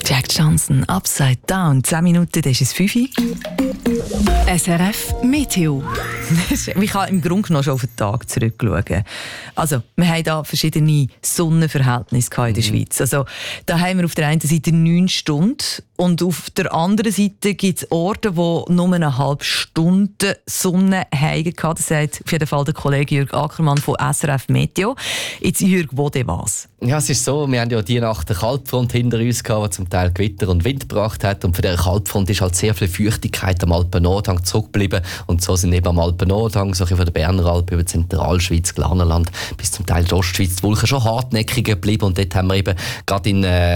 Jack Johnson, Upside Down. 10 Minuten, das ist es 5 Uhr. SRF Meteo. Man kann im Grunde genommen schon auf den Tag zurückschauen. Also, wir haben hier verschiedene Sonnenverhältnisse in der Schweiz. Also, da haben wir auf der einen Seite 9 Stunden und auf der anderen Seite gibt es Orte, wo nur eine halbe Stunde Sonne haben. Das sagt auf jeden Fall der Kollege Jürg Ackermann von SRF Meteo. Jetzt, Jürg, wo denn was? Ja, es ist so, wir haben ja die Nacht eine Kaltfront hinter uns gehabt, die zum Teil Gewitter und Wind gebracht hat. Und von dieser Kaltfront ist halt sehr viel Feuchtigkeit am Alpen-Nordhang zurückgeblieben. Und so sind eben am Alpen-Nordhang, so von der Berner Alp über die Zentralschweiz, Glarnerland bis zum Teil die Ostschweiz, die Wolken schon hartnäckig geblieben. Und dort haben wir eben gerade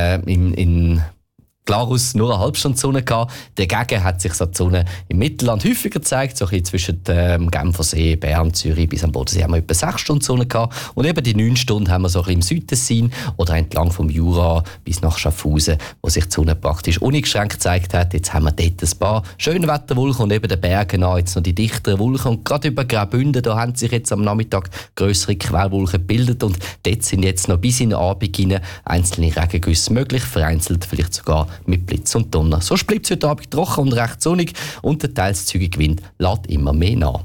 in Glarus nur eine halbe Stunde Sonne gehabt. Dagegen hat sich die Sonne im Mittelland häufiger gezeigt, so ein bisschen zwischen Genfersee, Bern, Zürich bis am Bodensee haben wir etwa 6 Stunden Sonne gehabt. Und eben die 9 Stunden haben wir so ein bisschen im Südtessin oder entlang vom Jura bis nach Schaffhausen, wo sich die Sonne praktisch uneingeschränkt gezeigt hat. Jetzt haben wir dort ein paar schöne Wetterwolken und eben den Bergen an jetzt noch die dichteren Wolken. Und gerade über Graubünden, da haben sich jetzt am Nachmittag grössere Quellwolken gebildet und dort sind jetzt noch bis in den Abend hinein einzelne Regengüsse möglich, vereinzelt vielleicht sogar mit Blitz und Donner. So bleibt es heute Abend trocken und recht sonnig und der teils zügige Wind lässt immer mehr nach.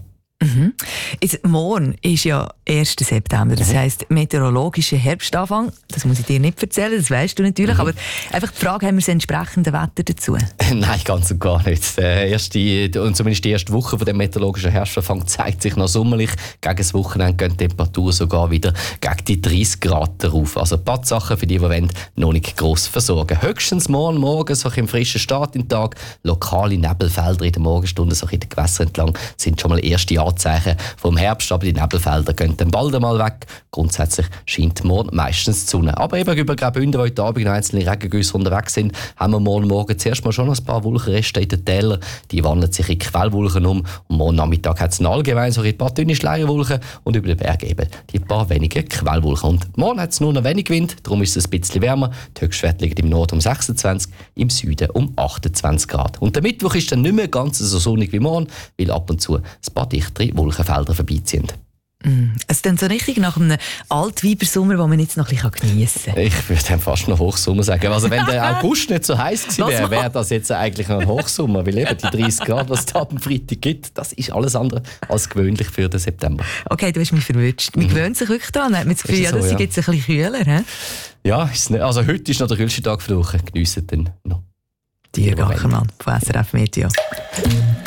Jetzt, morgen ist ja 1. September, das heisst meteorologischer Herbstanfang. Das muss ich dir nicht erzählen, das weißt du natürlich, aber einfach die Frage, haben wir das entsprechende Wetter dazu? Nein, ganz und gar nicht. Zumindest die erste Woche von dem meteorologischen Herbstanfang zeigt sich noch sommerlich. Gegen das Wochenende gehen die Temperaturen sogar wieder gegen die 30 Grad rauf. Also ein paar Sachen für die wollen, noch nicht gross versorgen. Höchstens morgen so im frischen Start in den Tag, lokale Nebelfelder in der Morgenstunde, so in den Gewässern entlang, sind schon mal erste Anzeichen vom Herbst, aber die Nebelfelder gehen dann bald einmal weg. Grundsätzlich scheint morgen meistens die Sonne. Aber eben über Graubünden, wo heute Abend noch einzelne Regengüsse unterwegs sind, haben wir morgen zuerst mal schon ein paar Wolkenreste in den Tälern. Die wandeln sich in Quellwolken um. Und morgen Nachmittag hat es allgemein so ein paar dünne Schleierwolken und über den Bergen eben die paar wenige Quellwolken. Und morgen hat es nur noch wenig Wind, darum ist es ein bisschen wärmer. Die Höchstwerte liegen im Norden um 26, im Süden um 28 Grad. Und der Mittwoch ist dann nicht mehr ganz so sonnig wie morgen, weil ab und zu ein paar dichtere Wolkenfelder vorbeiziehen. Es ist dann so richtig nach einem Altweibersommer, den man jetzt noch ein bisschen geniessen kann. Ich würde dann fast noch Hochsommer sagen. Also wenn der August nicht so heiß gewesen wäre, wäre das jetzt eigentlich noch ein Hochsommer. Weil eben die 30 Grad, was es am Freitag gibt, das ist alles andere als gewöhnlich für den September. Okay, du hast mich verwünscht. Man gewöhnt sich wirklich daran. Hat man das Gefühl, dass es jetzt ein bisschen kühler. He? Ja, also heute ist noch der kühlste Tag für die Woche. Geniessen dann noch. Jürg Ackermann von SRF Meteo.